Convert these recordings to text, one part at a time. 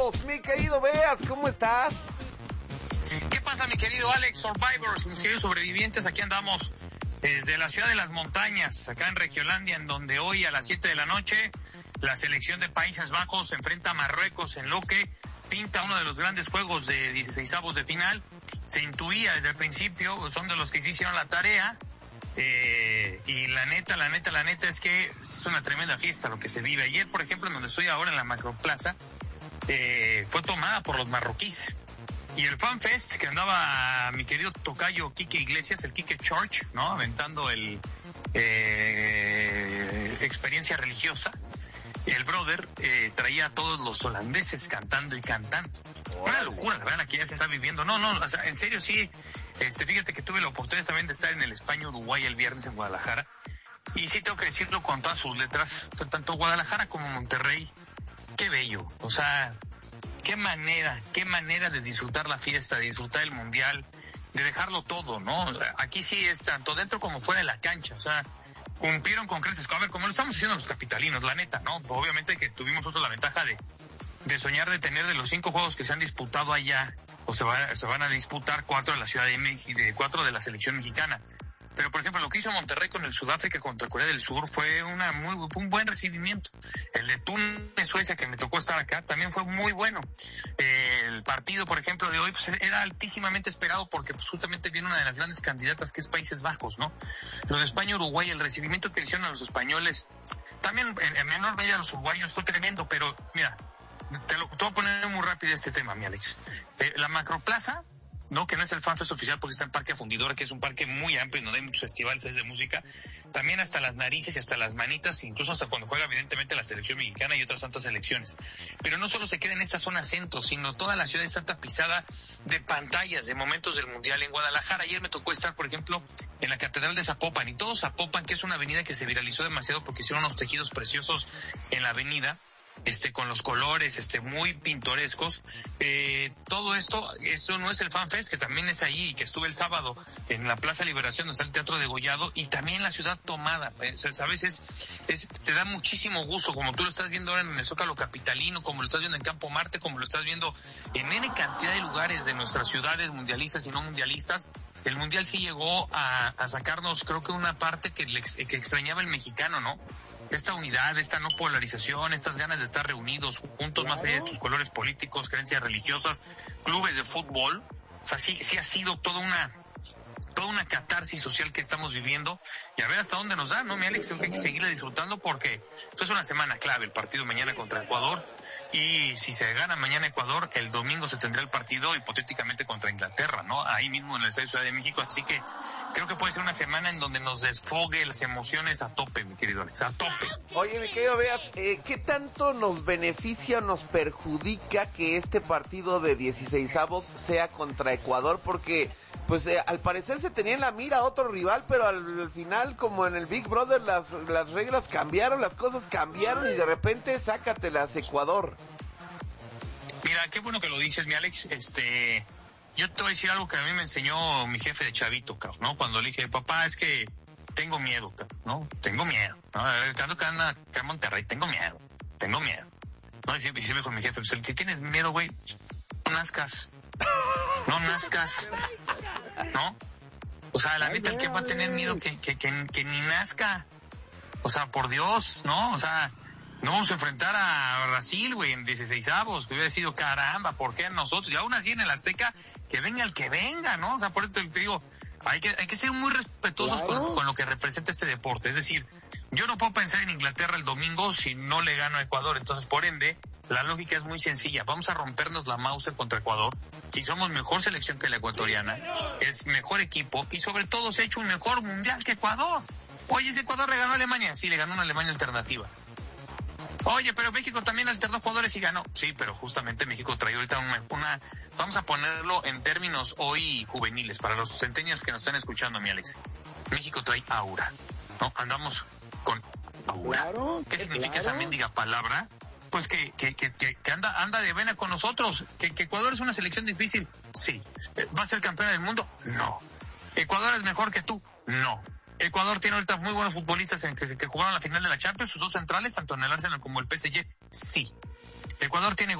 Avos, mi querido Beas, ¿cómo estás? ¿Qué pasa, mi querido Alex? Survivors, mis queridos sobrevivientes, aquí andamos desde la ciudad de las montañas, acá en Regiolandia, en donde hoy a las 7 de la noche la selección de Países Bajos se enfrenta a Marruecos en lo que pinta uno de los grandes juegos de 16avos de final. Se intuía desde el principio, son de los que sí hicieron la tarea. Y la neta es que es una tremenda fiesta lo que se vive. Ayer, por ejemplo, en donde estoy ahora, en la Macroplaza, fue tomada por los marroquíes. Y el FanFest, que andaba mi querido tocayo Quique Iglesias, el Quique Church, ¿no? Aventando el experiencia religiosa. El brother traía a todos los holandeses cantando y cantando. Una locura, la verdad, que ya se está viviendo. No, o sea, en serio, sí. Fíjate que tuve la oportunidad también de estar en el España-Uruguay el viernes en Guadalajara. Y sí tengo que decirlo con todas sus letras, tanto Guadalajara como Monterrey. Qué bello. O sea, qué manera de disfrutar la fiesta, de disfrutar el mundial, de dejarlo todo, ¿no? Aquí sí es tanto dentro como fuera de la cancha, o sea, cumplieron con creces. A ver, como lo estamos haciendo los capitalinos, la neta, ¿no? Obviamente que tuvimos nosotros la ventaja de soñar de tener de los 5 juegos que se han disputado allá, o se van a disputar 4 de la Ciudad de México, 4 de la selección mexicana. Pero, por ejemplo, lo que hizo Monterrey con el Sudáfrica contra Corea del Sur fue un buen recibimiento. El de Túnez, Suecia, que me tocó estar acá, también fue muy bueno. El partido, por ejemplo, de hoy, pues, era altísimamente esperado porque, pues, justamente viene una de las grandes candidatas, que es Países Bajos, ¿no? Lo de España, Uruguay, el recibimiento que hicieron a los españoles, también en menor medida a los uruguayos, fue tremendo, pero, mira, te voy a poner muy rápido este tema, mi Alex. La Macroplaza, no, que no es el FanFest oficial porque está en Parque Fundidora, que es un parque muy amplio donde hay muchos festivales de música, también hasta las narices y hasta las manitas, incluso hasta cuando juega evidentemente la selección mexicana y otras tantas selecciones. Pero no solo se queda en esta zona centro, sino toda la ciudad está tapizada de pantallas, de momentos del mundial. En Guadalajara ayer me tocó estar, por ejemplo, en la Catedral de Zapopan, y todo Zapopan, que es una avenida que se viralizó demasiado porque hicieron unos tejidos preciosos en la avenida, con los colores, muy pintorescos. Todo esto no es el FanFest, que también es ahí, y que estuve el sábado en la Plaza Liberación, donde está el Teatro de Gollado, y también la ciudad tomada. O sea, sabes, te da muchísimo gusto, como tú lo estás viendo ahora en el Zócalo capitalino, como lo estás viendo en Campo Marte, como lo estás viendo en N cantidad de lugares de nuestras ciudades, mundialistas y no mundialistas. El mundial sí llegó a sacarnos, creo que una parte que extrañaba el mexicano, ¿no? Esta unidad, esta no polarización, estas ganas de estar reunidos juntos, más allá de tus colores políticos, creencias religiosas, clubes de fútbol. O sea, sí ha sido toda una catarsis social que estamos viviendo, y a ver hasta dónde nos da, ¿no, mi Alex? Tengo que seguirle disfrutando porque es una semana clave el partido mañana contra Ecuador, y si se gana mañana Ecuador, el domingo se tendrá el partido hipotéticamente contra Inglaterra, ¿no? Ahí mismo en el Estadio Ciudad de México, así que creo que puede ser una semana en donde nos desfogue las emociones a tope, mi querido Alex, a tope. Oye, mi querido Beas, ¿qué tanto nos beneficia o nos perjudica que este partido de 16avos sea contra Ecuador? Porque, pues, al parecer se tenía en la mira otro rival, pero al final, como en el Big Brother, las reglas cambiaron, las cosas cambiaron, y de repente sácatelas, Ecuador. Mira, qué bueno que lo dices, mi Alex. Yo te voy a decir algo que a mí me enseñó mi jefe de chavito, cabrón, ¿no? Cuando le dije, papá, es que tengo miedo, cabrón, ¿no? Tengo miedo, ¿no? Cuando anda acá en Monterrey, tengo miedo. No, y siempre me dijo mi jefe, pues, si tienes miedo, güey, no nazcas, ¿no? O sea, la neta, el que va a tener miedo que ni nazca. O sea, por Dios, ¿no? O sea, no vamos a enfrentar a Brasil, güey, en 16avos, que hubiera sido, caramba, ¿por qué nosotros? Y aún así en el Azteca, que venga el que venga, ¿no? O sea, por eso te digo, hay que ser muy respetuosos con lo que representa este deporte. Es decir, yo no puedo pensar en Inglaterra el domingo si no le gano a Ecuador. Entonces, por ende, la lógica es muy sencilla. Vamos a rompernos la Mauser contra Ecuador, y somos mejor selección que la ecuatoriana, es mejor equipo, y sobre todo se ha hecho un mejor mundial que Ecuador. Oye, ese Ecuador le ganó a Alemania. Sí, le ganó una Alemania alternativa. Oye, pero México también alternó jugadores y ganó. Sí, pero justamente México trae ahorita una vamos a ponerlo en términos hoy juveniles, para los centenios que nos están escuchando, mi Alex. México trae aura, ¿no? Andamos con aura. Claro, ¿Qué significa claro. esa mendiga palabra? Pues que anda de vena con nosotros. Que Ecuador es una selección difícil. Sí. ¿Va a ser campeón del mundo? No. ¿Ecuador es mejor que tú? No. Ecuador tiene ahorita muy buenos futbolistas que jugaron la final de la Champions, sus dos centrales, tanto en el Arsenal como el PSG. Sí. Ecuador tiene gol.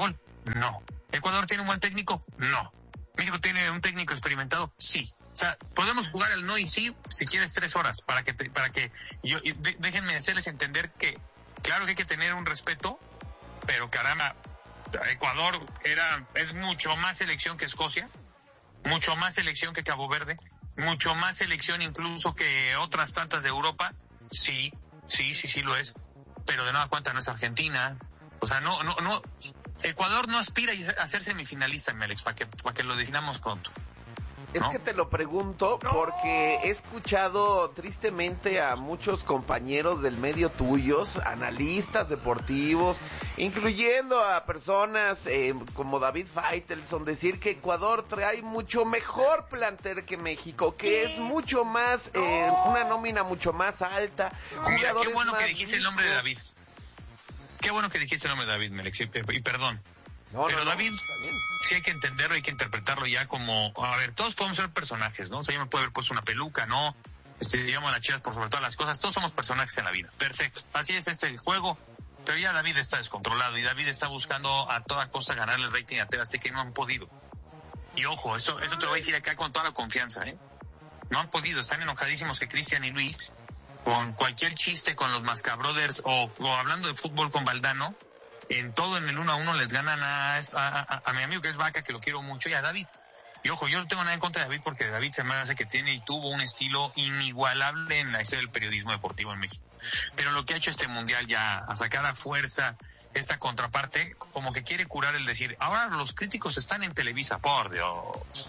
No. ¿Ecuador tiene un buen técnico? No. ¿México tiene un técnico experimentado? Sí. O sea, podemos jugar al no y sí si quieres 3 horas déjenme hacerles entender que claro que hay que tener un respeto, pero caramba, Ecuador es mucho más selección que Escocia, mucho más selección que Cabo Verde, mucho más selección incluso que otras tantas de Europa. Sí lo es, pero de nueva cuenta no es Argentina. O sea, no, Ecuador no aspira a ser semifinalista, mi Alex, para que lo definamos pronto. Es que te lo pregunto porque he escuchado tristemente a muchos compañeros del medio tuyos, analistas deportivos, incluyendo a personas como David Faitelson, decir que Ecuador trae mucho mejor plantel que México, que es mucho más, una nómina mucho más alta. Mira, qué bueno que dijiste el nombre de David. Qué bueno que dijiste el nombre de David, Melex, y perdón. Pero David, sí hay que entenderlo, hay que interpretarlo ya como, a ver, todos podemos ser personajes, ¿no? O sea, yo me puedo haber puesto una peluca, ¿no? Llamo a las chivas por sobre todas las cosas, todos somos personajes en la vida, perfecto. Así es este juego, pero ya David está descontrolado y David está buscando a toda costa ganarle el rating a TV Azteca y no han podido. Y ojo, eso te lo voy a decir acá con toda la confianza, ¿eh? No han podido, están enojadísimos que Cristian y Luis, con cualquier chiste con los Mascabrothers o hablando de fútbol con Valdano, en todo en el 1-1 les ganan a mi amigo que es Vaca, que lo quiero mucho, y a David. Y ojo, yo no tengo nada en contra de David porque David se me hace que tiene y tuvo un estilo inigualable en la historia del periodismo deportivo en México. Pero lo que ha hecho este mundial ya, a sacar a fuerza esta contraparte, como que quiere curar el decir, ahora los críticos están en Televisa, por Dios.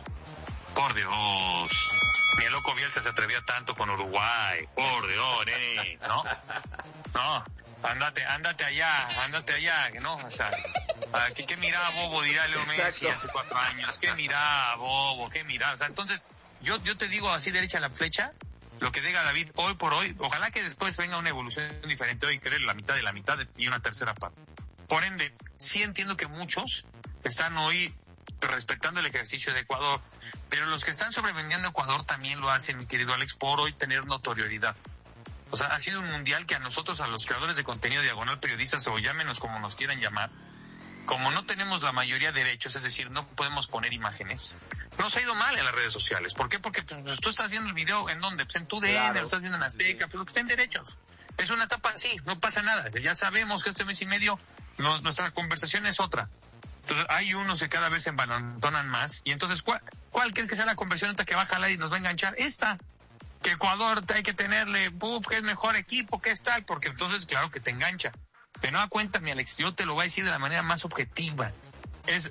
Ni el loco Bielsa se atrevía tanto con Uruguay, por Dios, ¿no? No. Ándate allá, ¿no? O sea, ¿qué mirá, bobo? Dirá Leo Messi hace 4 años. ¿Qué mirá, bobo? ¿Qué mirá? O sea, entonces, yo te digo así derecha a la flecha, lo que diga David hoy por hoy, ojalá que después venga una evolución diferente, hoy querer la mitad de la mitad y una tercera parte. Por ende, sí entiendo que muchos están hoy respetando el ejercicio de Ecuador, pero los que están sobrevendiendo a Ecuador también lo hacen, mi querido Alex, por hoy tener notoriedad. O sea, ha sido un mundial que a nosotros, a los creadores de contenido diagonal periodistas, o llámenos como nos quieran llamar, como no tenemos la mayoría de derechos, es decir, no podemos poner imágenes, nos ha ido mal en las redes sociales. ¿Por qué? Porque pues, tú estás viendo el video en donde, pues en tu DN, lo estás viendo en Azteca, pero que estén derechos. Es una etapa así, no pasa nada. Ya sabemos que este mes y medio nuestra conversación es otra. Entonces hay unos que cada vez se envalentonan más. Y entonces, ¿cuál crees que sea la conversión que va a jalar y nos va a enganchar? Esta. Que Ecuador hay que tenerle, que es mejor equipo, que es tal, porque entonces claro que te engancha. De nueva cuenta, mi Alex, yo te lo voy a decir de la manera más objetiva. Es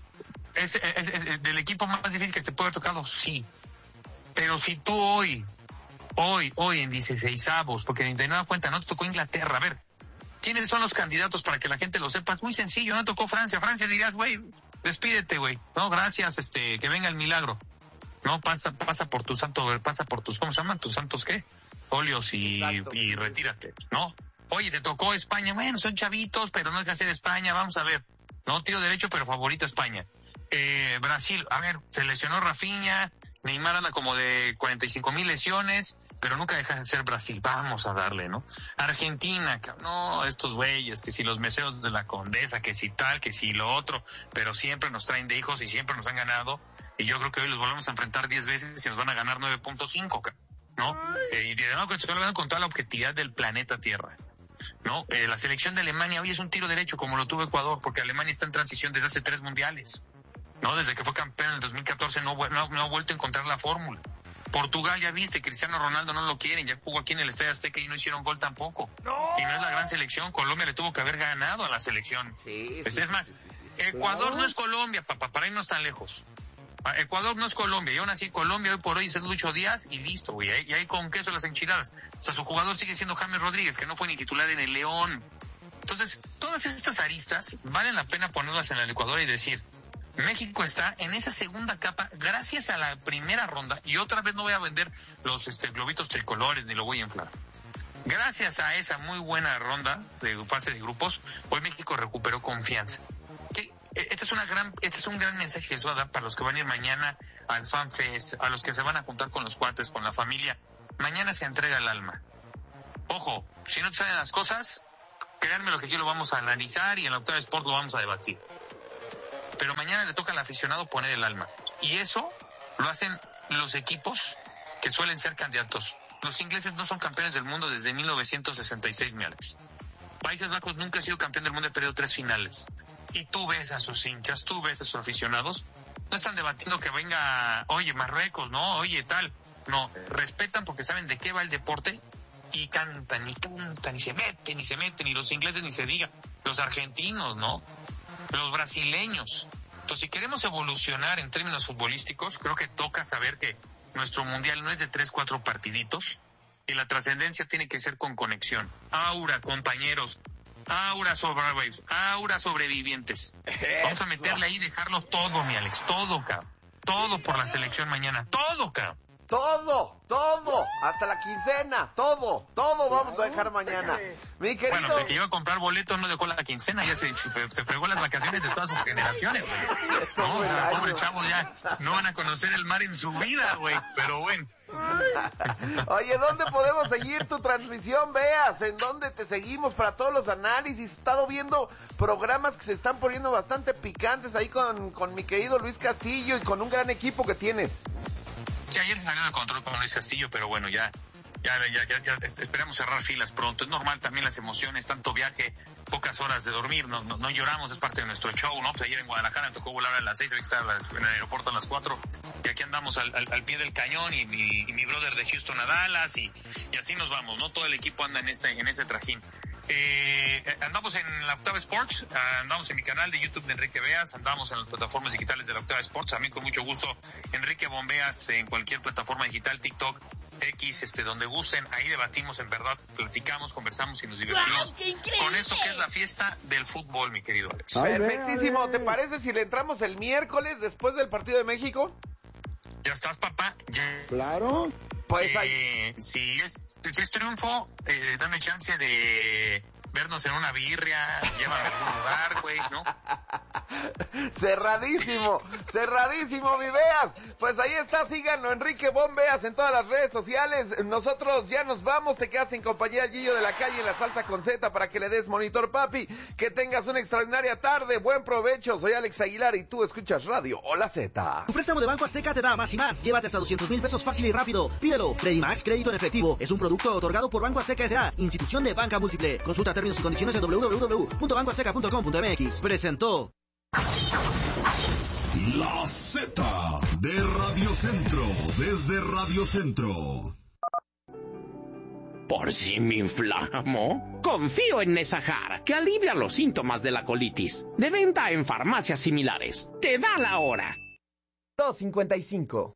del equipo más difícil que te puede haber tocado, sí. Pero si tú hoy en 16avos, porque de nueva cuenta no te tocó Inglaterra, a ver, ¿quiénes son los candidatos para que la gente lo sepa? Es muy sencillo, no tocó Francia. Francia dirías, güey, despídete, güey. No, gracias, que venga el milagro. No, pasa por tu santo, ¿cómo se llaman? ¿Tus santos qué? Óleos y retírate, ¿no? Oye, te tocó España, bueno, son chavitos, pero no hay que hacer España, vamos a ver. No, tiro derecho, pero favorito España. Brasil, a ver, se lesionó Rafinha, Neymar anda como de 45,000 lesiones, pero nunca deja de ser Brasil, vamos a darle, ¿no? Argentina, no, estos güeyes, que si los meseros de la Condesa, que si tal, que si lo otro, pero siempre nos traen de hijos y siempre nos han ganado. Y yo creo que hoy los volvemos a enfrentar 10 veces y nos van a ganar 9.5, ¿no? Y de nuevo estoy hablando con toda la objetividad del planeta Tierra, ¿no? La selección de Alemania hoy es un tiro derecho como lo tuvo Ecuador, porque Alemania está en transición desde hace 3 mundiales, ¿no? Desde que fue campeón en el 2014 no ha vuelto a encontrar la fórmula. Portugal, ya viste, Cristiano Ronaldo no lo quieren, ya jugó aquí en el Estadio Azteca y no hicieron gol tampoco. Y no es la gran selección, Colombia le tuvo que haber ganado a la selección. Es más, Ecuador no es Colombia, papá, para irnos tan lejos. Ecuador no es Colombia, y aún así Colombia hoy por hoy es Lucho Díaz y listo, güey, y ahí con queso las enchiladas. O sea, su jugador sigue siendo James Rodríguez, que no fue ni titular en el León. Entonces, todas estas aristas valen la pena ponerlas en el Ecuador y decir, México está en esa segunda capa gracias a la primera ronda, y otra vez no voy a vender los globitos tricolores ni lo voy a inflar. Gracias a esa muy buena ronda de fase de grupos, hoy México recuperó confianza. Este es un gran mensaje que les voy a dar para los que van a ir mañana al FanFest, a los que se van a juntar con los cuates, con la familia. Mañana se entrega el alma. Ojo, si no te salen las cosas, créanme lo que aquí lo vamos a analizar y en la Octava Sport lo vamos a debatir. pero mañana le toca al aficionado poner el alma. Y eso lo hacen los equipos que suelen ser candidatos. Los ingleses no son campeones del mundo desde 1966, mi Alex. Países Bajos nunca ha sido campeón del mundo, ha perdido 3 finales. Y tú ves a sus hinchas, tú ves a sus aficionados, no están debatiendo que venga, oye, Marruecos, no, oye, tal. No, respetan porque saben de qué va el deporte y cantan, y se meten, y los ingleses ni se diga, los argentinos, ¿no? Los brasileños. Entonces, si queremos evolucionar en términos futbolísticos, creo que toca saber que nuestro mundial no es de 3-4 partiditos y la trascendencia tiene que ser con conexión. Aura, compañeros. Aura Survivors, Aura sobrevivientes. Vamos a meterle ahí y dejarlo todo, mi Alex. Todo, cabrón. Todo por la selección mañana. Todo, cabrón. Todo, hasta la quincena, todo vamos a dejar mañana. Mi querido... Bueno, el que iba a comprar boletos no dejó la quincena, ya se fregó las vacaciones de todas sus generaciones, güey. No, o sea, pobres chavos ya no van a conocer el mar en su vida, güey, pero bueno. Oye, ¿dónde podemos seguir tu transmisión, Veas? ¿En dónde te seguimos para todos los análisis? He estado viendo programas que se están poniendo bastante picantes ahí con mi querido Luis Castillo y con un gran equipo que tienes. Sí, ayer salió de control con Luis Castillo, pero bueno, ya esperamos cerrar filas pronto. Es normal también las emociones, tanto viaje, pocas horas de dormir, no lloramos, es parte de nuestro show, ¿no? Pues ayer en Guadalajara me tocó volar a las 6, había que estar en el aeropuerto a las 4, y aquí andamos al pie del cañón, y mi brother de Houston a Dallas, y así nos vamos, ¿no? Todo el equipo anda en ese trajín. Andamos en la Octava Sports, andamos en mi canal de YouTube de Enrique Beas, andamos en las plataformas digitales de la Octava Sports, también con mucho gusto Enrique Bombeas en cualquier plataforma digital, TikTok, X, donde gusten, ahí debatimos, en verdad, platicamos, conversamos y nos divertimos con esto que es la fiesta del fútbol, mi querido Alex. Perfectísimo, ¿te parece si le entramos el miércoles después del partido de México? ¿Ya estás, papá? ¿Ya? Claro. Pues ahí... Si es triunfo, dame chance de vernos en una birria, llévame a algún lugar, güey, ¿no? Cerradísimo, mi Veas. Pues ahí está, síganlo, Enrique Bombeas en todas las redes sociales. Nosotros ya nos vamos, te quedas en compañía del Gillo de la Calle en la Salsa con Z para que le des monitor, papi. Que tengas una extraordinaria tarde, buen provecho. Soy Alex Aguilar y tú escuchas Radio Hola Z. Tu préstamo de Banco Azteca te da más y más. Llévate hasta 200,000 pesos fácil y rápido. Pídelo. Credimax, crédito en efectivo. Es un producto otorgado por Banco Azteca S.A., institución de banca múltiple. Consulta términos y condiciones en www.bancoazteca.com.mx. Presentó La Z de Radio Centro, desde Radio Centro. ¿Por si me inflamo? Confío en Nesahar, que alivia los síntomas de la colitis. De venta en farmacias similares. Te da la hora. 2:55.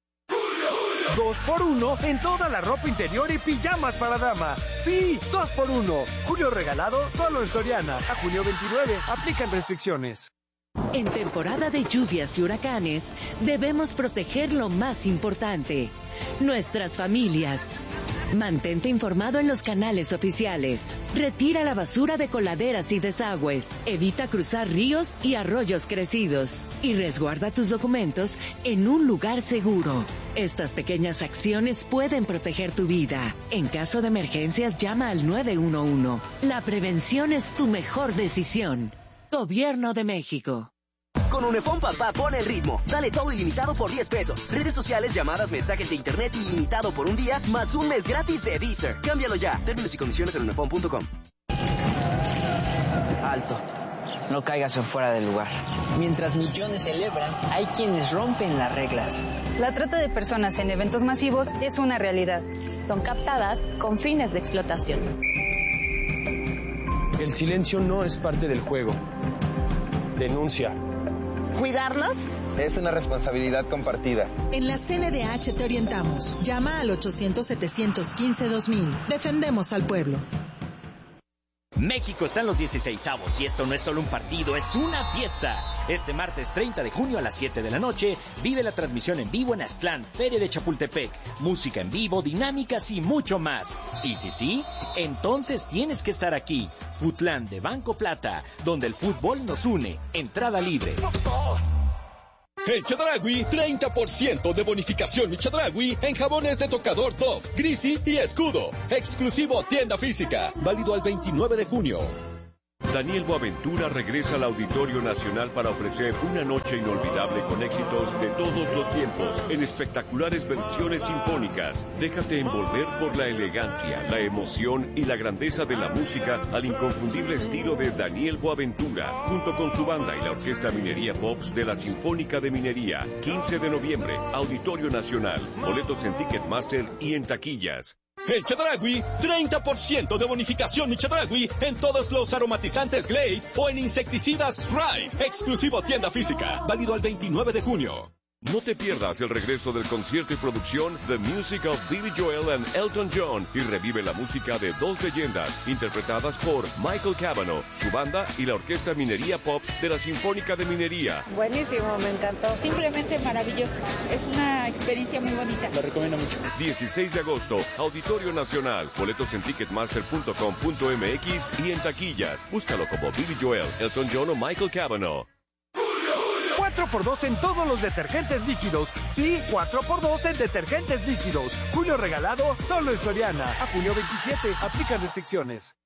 2x1 en toda la ropa interior y pijamas para dama. Sí, 2x1. Julio regalado solo en Soriana. A junio 29. Aplican restricciones. En temporada de lluvias y huracanes, debemos proteger lo más importante, nuestras familias. Mantente informado en los canales oficiales. Retira la basura de coladeras y desagües. Evita cruzar ríos y arroyos crecidos. Y resguarda tus documentos en un lugar seguro. Estas pequeñas acciones pueden proteger tu vida. En caso de emergencias, llama al 911. La prevención es tu mejor decisión. Gobierno de México. Con Unifón Papá pone el ritmo. Dale todo ilimitado por 10 pesos. Redes sociales, llamadas, mensajes de internet ilimitado por un día, más un mes gratis de Deezer. Cámbialo ya. Términos y condiciones en unifón.com. Alto. No caigas en fuera del lugar. Mientras millones celebran, hay quienes rompen las reglas. La trata de personas en eventos masivos es una realidad. Son captadas con fines de explotación. El silencio no es parte del juego. Denuncia. ¿Cuidarlos? Es una responsabilidad compartida. En la CNDH te orientamos. Llama al 800-715-2000. Defendemos al pueblo. México está en los 16avos y esto no es solo un partido, es una fiesta. Este martes 30 de junio a las 7 de la noche, vive la transmisión en vivo en Aztlán, Feria de Chapultepec. Música en vivo, dinámicas y mucho más. Y si sí, entonces tienes que estar aquí. Futlán de Banco Plata, donde el fútbol nos une. Entrada libre. En Chedraui, 30% de bonificación y Chedraui en jabones de tocador Dove, Grisi y Escudo. Exclusivo tienda física. Válido al 29 de junio. Daniel Boaventura regresa al Auditorio Nacional para ofrecer una noche inolvidable con éxitos de todos los tiempos en espectaculares versiones sinfónicas. Déjate envolver por la elegancia, la emoción y la grandeza de la música al inconfundible estilo de Daniel Boaventura, junto con su banda y la Orquesta Minería Pops de la Sinfónica de Minería. 15 de noviembre, Auditorio Nacional. Boletos en Ticketmaster y en taquillas. En Chedraui, 30% de bonificación en Chedraui en todos los aromatizantes Glade o en insecticidas Thrive. Exclusivo tienda física. Válido al 29 de junio. No te pierdas el regreso del concierto y producción The Music of Billy Joel and Elton John y revive la música de dos leyendas interpretadas por Michael Cavanaugh, su banda y la Orquesta Minería Pop de la Sinfónica de Minería. Buenísimo, me encantó. Simplemente maravilloso. Es una experiencia muy bonita. Lo recomiendo mucho. 16 de agosto, Auditorio Nacional. Boletos en ticketmaster.com.mx y en taquillas. Búscalo como Billy Joel, Elton John o Michael Cavanaugh. 4x2 en todos los detergentes líquidos. Sí, 4x2 en detergentes líquidos. Julio regalado solo en Soriana. A junio 27. Aplican restricciones.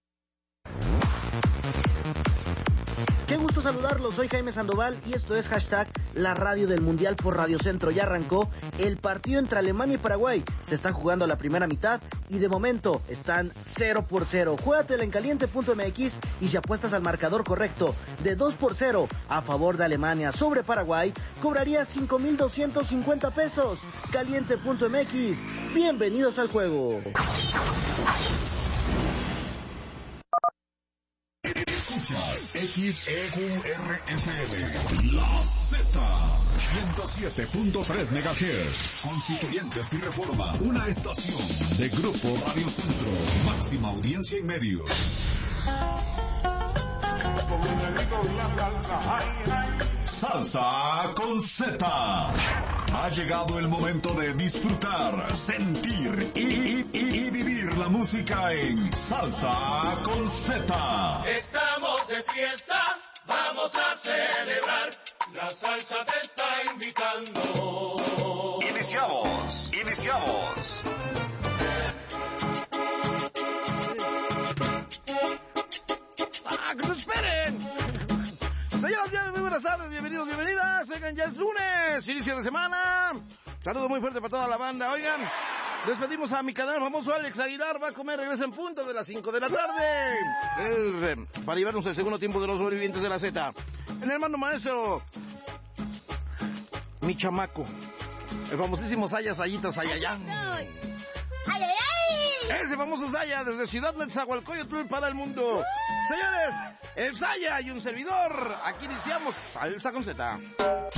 Qué gusto saludarlos, soy Jaime Sandoval y esto es hashtag la radio del Mundial por Radio Centro. Ya arrancó el partido entre Alemania y Paraguay. Se está jugando la primera mitad y de momento están 0-0. Juégatela en caliente.mx y si apuestas al marcador correcto de 2-0 a favor de Alemania sobre Paraguay, cobrarías 5,250 pesos. Caliente.mx, bienvenidos al juego. Escuchas XEQRFM, La Z, 107.3 MHz, Constituyentes y Reforma, una estación de Grupo Radio Centro, máxima audiencia y medios. Salsa con Z. Ha llegado el momento de disfrutar, sentir y vivir la música en Salsa con Z. Estamos de fiesta, vamos a celebrar, la salsa te está invitando. Iniciamos. ¡Que no esperen! Señoras y señores, muy buenas tardes, bienvenidos, bienvenidas. Oigan, ya es lunes, inicio de semana. Saludo muy fuerte para toda la banda. Oigan, despedimos a mi canal famoso Alex Aguilar. Va a comer, regresa en punto de las 5 de la tarde. Para llevarnos el segundo tiempo de los sobrevivientes de la Z. En el mando maestro, mi chamaco, el famosísimo Saya Sayitas Sayayán. ¡Ay, ay, ay! Ese famoso Saya desde Ciudad Nezahualcóyotl para el mundo. Señores, el Saya y un servidor. Aquí iniciamos Salsa con Z.